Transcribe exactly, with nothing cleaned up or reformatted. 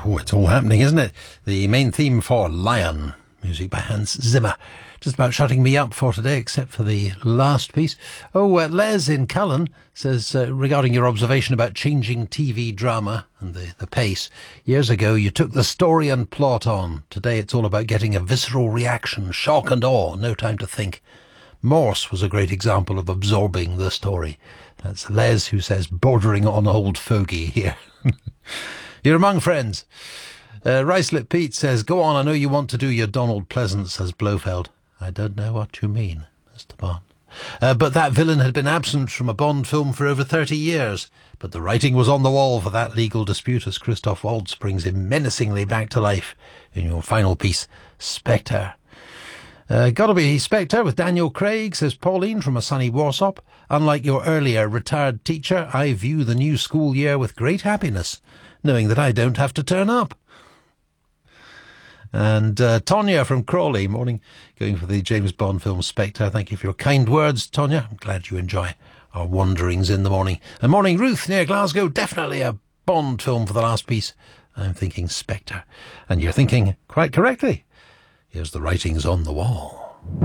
Oh, it's all happening, isn't it? The main theme for Lion, music by Hans Zimmer. Just about shutting me up for today, except for the last piece. Oh, uh, Les in Cullen says, uh, regarding your observation about changing T V drama and the, the pace, years ago you took the story and plot on. Today it's all about getting a visceral reaction, shock and awe, no time to think. Morse was a great example of absorbing the story. That's Les who says, bordering on old fogey here. You're among friends. Uh, Ricelip Pete says, go on, I know you want to do your Donald Pleasant, says Blofeld. I don't know what you mean, Mister Bond. Uh, but that villain had been absent from a Bond film for over thirty years. But the writing was on the wall for that legal dispute as Christoph Waltz brings him menacingly back to life in your final piece, Spectre. Uh, gotta be Spectre with Daniel Craig, says Pauline from a sunny Warsop. Unlike your earlier retired teacher, I view the new school year with great happiness, knowing that I don't have to turn up. And uh, Tonya from Crawley, morning, going for the James Bond film Spectre. Thank you for your kind words, Tonya. I'm glad you enjoy our wanderings in the morning. And morning, Ruth, near Glasgow, definitely a Bond film for the last piece. I'm thinking Spectre. And you're thinking quite correctly. Here's the writings on the wall.